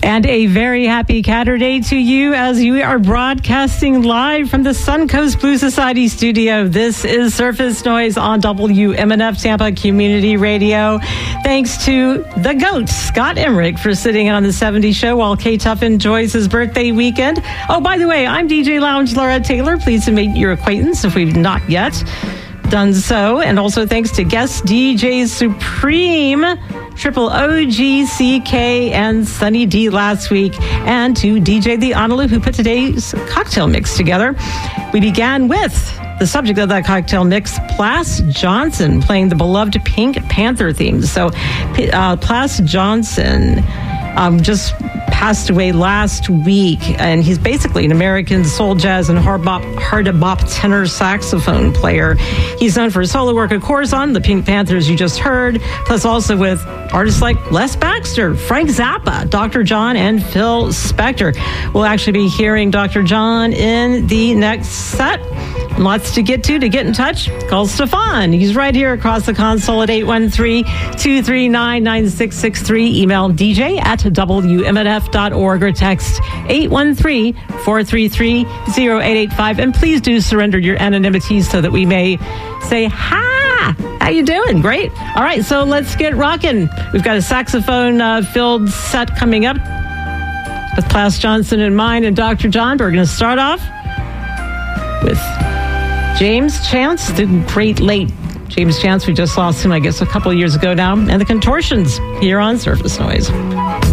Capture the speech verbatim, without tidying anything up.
And a very happy Catterday to you as you are broadcasting live from the Suncoast Blues Society studio. This is Surface Noise on W M N F Tampa Community Radio. Thanks to the GOAT, Scott Emmerich, for sitting in on the seventies show while K-Tuff enjoys his birthday weekend. Oh, by the way, I'm D J Lounge Laura Taylor. Pleased to make your acquaintance if we've not yet done so. And also thanks to guest D J Supreme, Triple O G C K, and Sunny D last week, and to D J The Analu, who put today's cocktail mix together. We began with the subject of that cocktail mix, Plas Johnson, playing the beloved Pink Panther theme. So uh, Plas Johnson um, just passed away last week, and he's basically an American soul, jazz, and hard bop, hard bop tenor saxophone player. He's known for his solo work, of course, on the Pink Panthers you just heard, plus also with artists like Les Baxter, Frank Zappa, Doctor John, and Phil Spector. We'll actually be hearing Doctor John in the next set. Lots to get to. To get in touch, call Stefan. He's right here across the console at eight one three, two three nine, nine six six three. Email D J at W M N F dot org or text eight one three, four three three, zero eight eight five. And please do surrender your anonymity so that we may say, hi, how you doing? Great. All right, so let's get rocking. We've got a saxophone-filled uh, set coming up with Plas Johnson in mind and Doctor John. We're going to start off with James Chance, the great late James Chance. We just lost him, I guess, a couple of years ago now. And the Contortions here on Surface Noise.